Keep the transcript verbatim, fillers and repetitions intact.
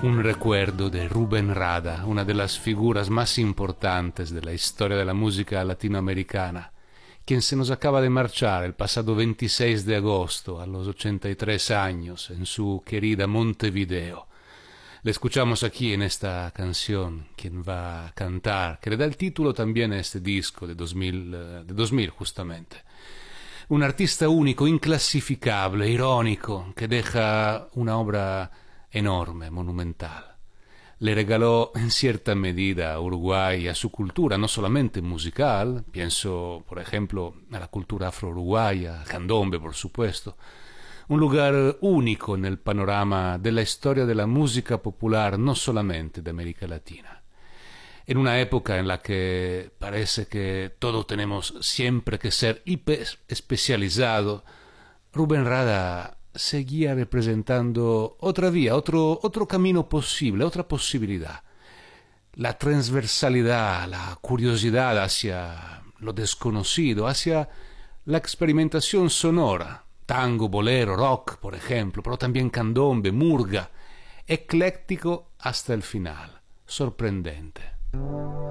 Un recuerdo de Rubén Rada, una de las figuras más importantes de la historia de la música latinoamericana, quien se nos acaba de marchar el pasado veintiséis de agosto a los ochenta y tres años en su querida Montevideo. Le escuchamos aquí en esta canción, quien va a cantar, que le da el título también a este disco de dos mil, de dos mil justamente. Un artista único, inclasificable, irónico, que deja una obra enorme, monumental. Le regaló en cierta medida a Uruguay, a su cultura, no solamente musical, pienso por ejemplo a la cultura afro-uruguaya, al candombe por supuesto, un lugar único en el panorama de la historia de la música popular, no solamente de América Latina. En una época en la que parece que todo tenemos siempre que ser hiper especializado, Rubén Rada seguía representando otra vía, otro, otro camino posible, otra posibilidad. La transversalidad, la curiosidad hacia lo desconocido, hacia la experimentación sonora, tango, bolero, rock, por ejemplo, pero también candombe, murga, ecléctico hasta el final, sorprendente.